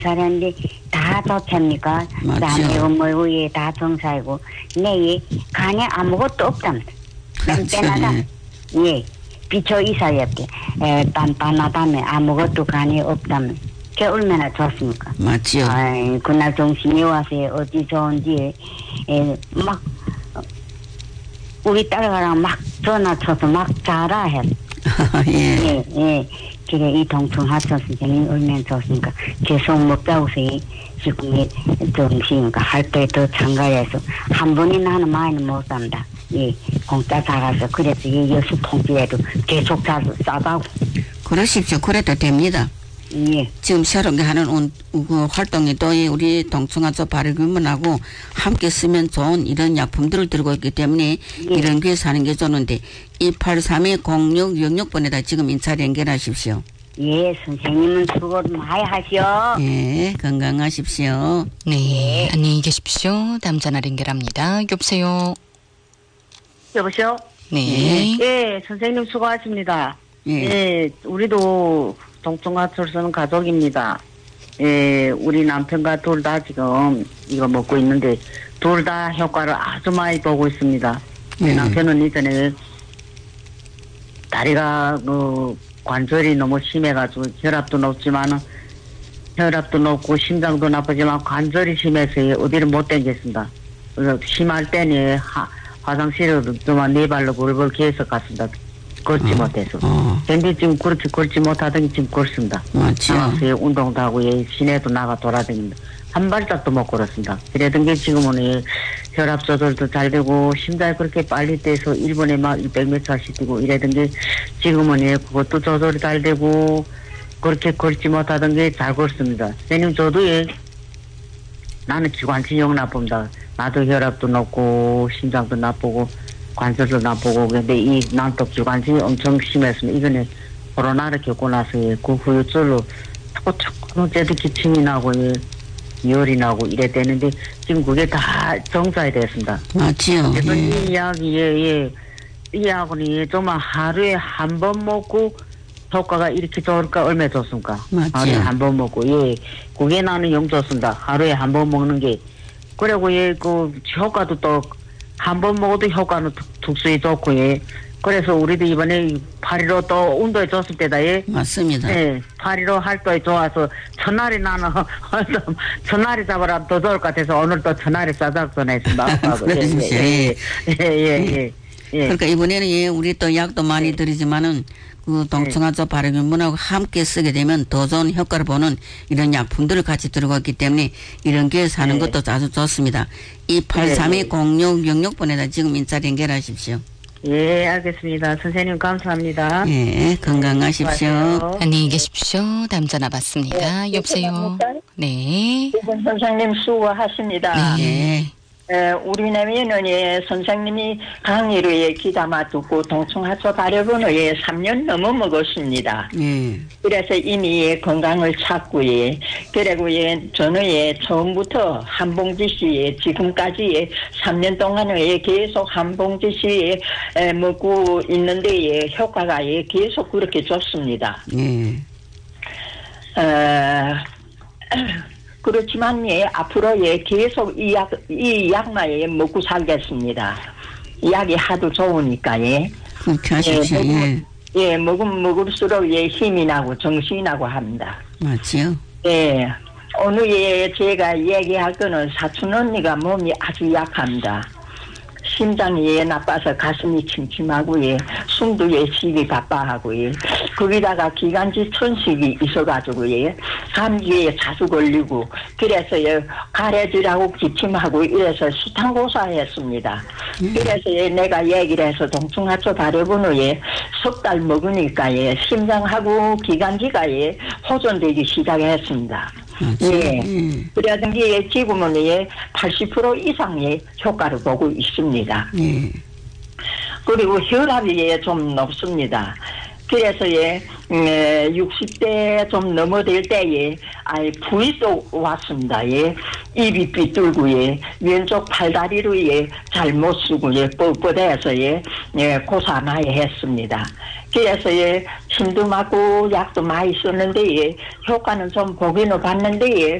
사람들이 다 좋답니까? 남의 어머니 위에 다 정사이고 내 간에 아무것도 없답니다. 뺀뺀하다. 예. 비춰 이사였게 빤빤하다며 아무것도 간에 없다면 그게 얼마나 좋습니까? 맞지요. 그날 정신이 와서 어디 좋은지 막 우리 딸과랑 막 전화 쳐서 막 자라 했어. 예. 예. 그래 이 동충하천 선생님이 얼마나 좋습니까? 계속 못 배워서 지금 정신이니까 할 때 더 참가해서 한 번이나 하는 많이는 못 산다. 예, 공짜 작아서 그래서 이 여수 통지에도 계속 싸다고. 그러십시오. 그래도 됩니다. 예. 지금 새롭게 하는 그 활동이 또 우리 동충하초 발효규문하고 함께 쓰면 좋은 이런 약품들을 들고 있기 때문에 이런 교회 사는 게 좋은데 283-0666번에다 지금 인차를 연결하십시오. 예, 선생님은 수고 많이 하시오. 예, 건강하십시오. 네, 안녕히 계십시오. 다음 전화 연결합니다. 여보세요. 여보세요? 네. 예, 선생님 수고하십니다. 예. 예, 우리도 동충하초는 가족입니다. 예, 우리 남편과 둘 다 지금 이거 먹고 있는데 둘 다 효과를 아주 많이 보고 있습니다. 남편은 이전에 다리가 관절이 너무 심해가지고 혈압도 높지만은 혈압도 높고 심장도 나쁘지만 관절이 심해서 어디를 못 댕겼습니다. 그래서 심할 때는 화장실을 좀 네 발로 벌벌 계속 갔습니다. 걷지 못해서. 근데 지금 그렇게 걷지 못하더니 지금 걷습니다. 맞죠. 나가서 운동도 하고 시내도 나가 돌아다닙니다. 한 발짝도 못 걸었습니다. 그러던 게 지금은 혈압 조절도 잘 되고 심장이 그렇게 빨리 뛰어서 1분에 막 200m 차씩 뛰고 이러던 게 지금은 그것도 조절이 잘 되고 그렇게 걷지 못하던 게 잘 걷습니다. 선생님 저도 나는 기관지형 나쁩니다. 나도 혈압도 높고 심장도 나쁘고 관절도 나쁘고 근데 난 또 기관지이 엄청 심했습니다. 이번에 코로나를 겪고 나서 그 후유증으로 자꾸 어째도 기침이 나고 열이 나고 이랬대는데 지금 그게 다 정상이 됐습니다. 맞지요. 그래서 이 약이 이 약은 정말 하루에 한 번 먹고 효과가 이렇게 좋을까 얼마나 좋습니까? 맞지요. 하루에 한 번 먹고 그게 나는 영 좋습니다. 하루에 한 번 먹는 게 그리고 그 효과도 또 한 번 먹어도 효과는 특수히 좋고 그래서 우리도 이번에 8.15 또 운동에 줬을 때다 맞습니다. 8.15 활동에 좋아서 첫날에 나는 첫날에 잡아라 더 좋을 것 같아서 오늘 또 첫날에 싸작전에 했습니다. 예. 그러니까 이번에는 우리 또 약도 많이 드리지만은 그 동충하초 발효균문하고 함께 쓰게 되면 더 좋은 효과를 보는 이런 약품들을 같이 들고 있기 때문에 이런 교회 사는 것도 아주 좋습니다. 283-0666번에다 지금 인차 연결하십시오. 예, 알겠습니다. 선생님 감사합니다. 예, 건강하십시오. 안녕히 계십시오. 다음 전화 받습니다. 여보세요. 네. 이분 선생님 수고하십니다. 네. 우리 내면은 선생님이 강의를 기다마 두고 동충하초 발효번호에 3년 넘어 먹었습니다. 그래서 이미 건강을 찾고 그리고 저는 처음부터 한봉지씨 지금까지 3년 동안에 계속 한봉지씨 먹고 있는데 효과가 계속 그렇게 좋습니다. 그렇지만 앞으로 앞으로 이 약만 먹고 살겠습니다. 약이 하도 좋으니까 그렇게 하십시오. 먹을수록 힘이 나고 정신이 나고 합니다. 맞지요? 오늘 제가 얘기할 거는 사촌 언니가 몸이 아주 약합니다. 심장이 나빠서 가슴이 침침하고 숨도 쉬기 바빠하고 거기다가 기관지 천식이 있어가지고 감기에 자주 걸리고 그래서 가래질하고 기침하고 이래서 수탄고사했습니다. 그래서 내가 얘기를 해서 동충하초 발효번호에 석 달 먹으니까 심장하고 기관지가 호전되기 시작했습니다. 그래야든지 지금은 80% 이상의 효과를 보고 있습니다. 그리고 혈압이 좀 높습니다. 그래서 60대 좀 넘어들 때에 부위도 왔습니다. 입이 삐뚤고 예 왼쪽 팔다리로 예 잘못 쓰고 예 뻣뻣해서 예 고사나에 했습니다. 그래서 예 침도 맞고 약도 많이 썼는데 예 효과는 좀 보기는 봤는데 예